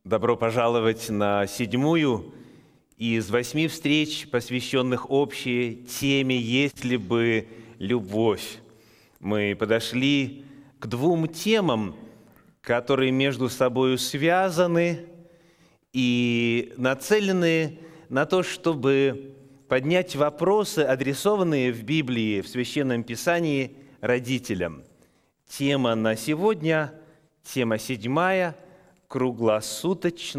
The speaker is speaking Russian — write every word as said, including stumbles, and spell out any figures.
Добро пожаловать на седьмую из восьми встреч, посвященных общей теме «Есть ли бы любовь?». Мы подошли к двум темам, которые между собой связаны и нацелены на то, чтобы поднять вопросы, адресованные в Библии, в Священном Писании родителям. Тема на сегодня, тема седьмая – круглосуточная